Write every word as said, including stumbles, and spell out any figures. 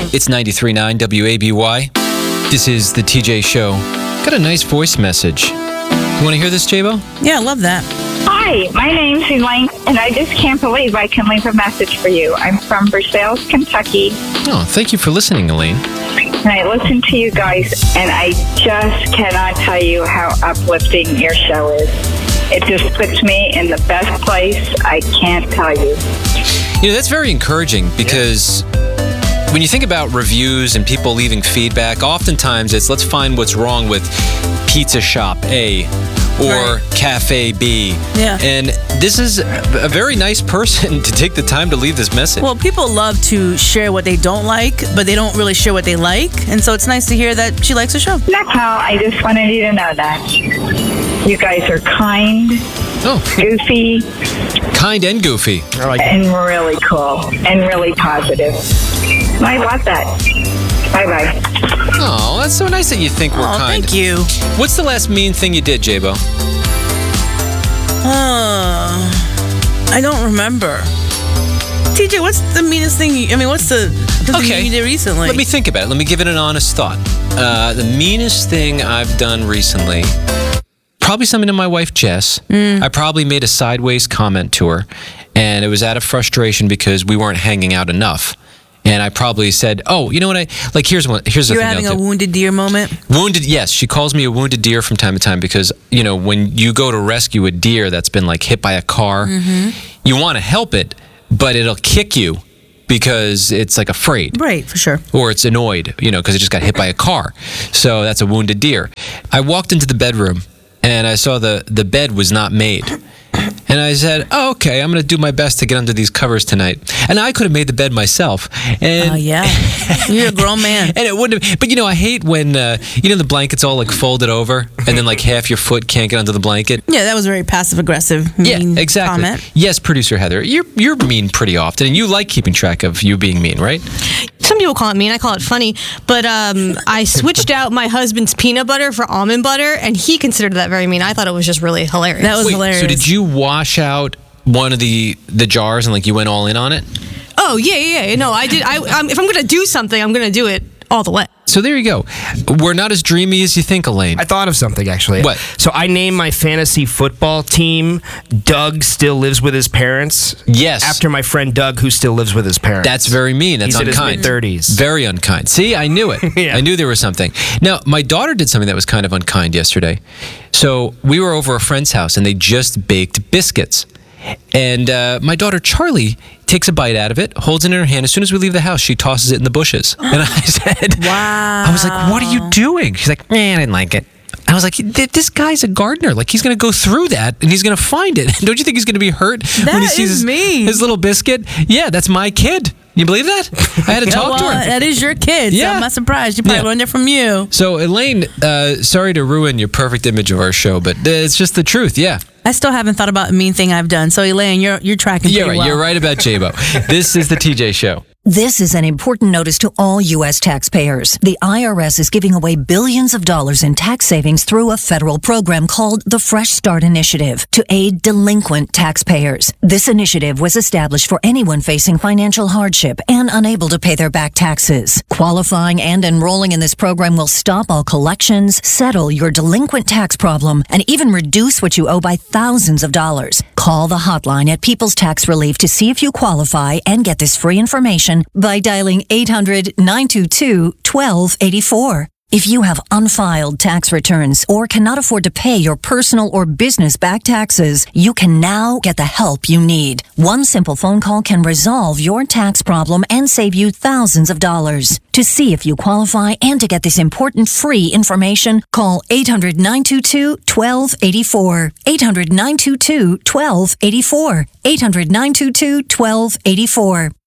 It's ninety-three point nine W A B Y. This is the T J Show. Got a nice voice message. You want to hear this, J-Bo? Yeah, I love that. Hi, my name's Elaine, and I just can't believe I can leave a message for you. I'm from Versailles, Kentucky, Oh, thank you for listening, Elaine. and I listen to you guys, and I just cannot tell you how uplifting your show is. It just puts me in the best place. I can't tell you. You know, that's very encouraging because when you think about reviews and people leaving feedback, oftentimes it's let's find what's wrong with Pizza Shop A or Right. Cafe B. Yeah. And this is a very nice person to take the time to leave this message. Well, people love to share what they don't like, but they don't really share what they like. And so it's nice to hear that she likes the show. That's all. I just wanted you to know that. You guys are kind, Oh, goofy, kind and goofy. and really cool, and really positive. I love that. Bye-bye. Oh, that's so nice that you think we're Oh, kind. thank you. What's the last mean thing you did, J-Bo? Uh, I don't remember. T J, what's the meanest thing you, I mean, what's the, the Okay. thing you did recently? Let me think about it. Let me give it an honest thought. Uh, the meanest thing I've done recently, probably something to my wife, Jess. Mm. I probably made a sideways comment to her, and it was out of frustration because we weren't hanging out enough. And I probably said, "Oh, you know what? I like. Here's one. Here's the You're thing having I'll a do." wounded deer moment? Wounded, yes. She calls me a wounded deer from time to time because, you know, when you go to rescue a deer that's been like hit by a car, Mm-hmm. you want to help it, but it'll kick you because it's like afraid. Right, for sure. Or it's annoyed, you know, because it just got hit by a car. So that's a wounded deer. I walked into the bedroom and I saw the, the bed was not made. And I said, oh, okay, I'm going to do my best to get under these covers tonight. And I could have made the bed myself. And Oh, yeah. You're a grown man. and it wouldn't have, but you know, I hate when, uh, you know, the blanket's all like folded over and then like half your foot can't get under the blanket. Yeah, that was very passive-aggressive, Yeah, mean exactly. comment. Yes, producer Heather, you're, you're mean pretty often and you like keeping track of you being mean, right? Some people call it mean. I call it funny. But um, I switched out my husband's peanut butter for almond butter, and he considered that very mean. I thought it was just really hilarious. That was Wait, hilarious. so did you wash out one of the, the jars and like you went all in on it? oh yeah, yeah, yeah. No, I did. I um, if I'm gonna do something, I'm gonna do it all the way. So there you go. We're not as dreamy as you think, Elaine. I thought of something, actually. What? So I named my fantasy football team Doug Still Lives With His Parents. Yes. After my friend Doug, who still lives with his parents. That's very mean. That's He's in his unkind. mid-thirties. Very unkind. See, I knew it. Yeah. I knew there was something. Now, my daughter did something that was kind of unkind yesterday. So we were over a friend's house and they just baked biscuits. And uh, my daughter, Charlie, takes a bite out of it, holds it in her hand. As soon as we leave the house, she tosses it in the bushes. And I said, Wow. I was like, what are you doing? She's like, eh, I didn't like it. I was like, this guy's a gardener. Like, he's going to go through that and he's going to find it. Don't you think he's going to be hurt when he That sees is his, mean. his little biscuit? Yeah, that's my kid. You believe that? I had to You know talk to what? her. That is your kid, so Yeah. I'm not surprised. You probably Yeah. learned it from you. So, Elaine, uh, sorry to ruin your perfect image of our show, but uh, it's just the truth. Yeah. I still haven't thought about a mean thing I've done. So, Elaine, you're you're tracking You're pretty right. well. You're right about J-Bo. This is the T J Show. This is an important notice to all U S taxpayers. The I R S is giving away billions of dollars in tax savings through a federal program called the Fresh Start Initiative to aid delinquent taxpayers. This initiative was established for anyone facing financial hardship and unable to pay their back taxes. Qualifying and enrolling in this program will stop all collections, settle your delinquent tax problem, and even reduce what you owe by thousands of dollars. Call the hotline at People's Tax Relief to see if you qualify and get this free information by dialing eight hundred, nine two two, one two eight four. If you have unfiled tax returns or cannot afford to pay your personal or business back taxes, you can now get the help you need. One simple phone call can resolve your tax problem and save you thousands of dollars. To see if you qualify and to get this important free information, call eight hundred, nine two two, one two eight four. eight hundred, nine two two, one two eight four. eight hundred, nine two two, one two eight four.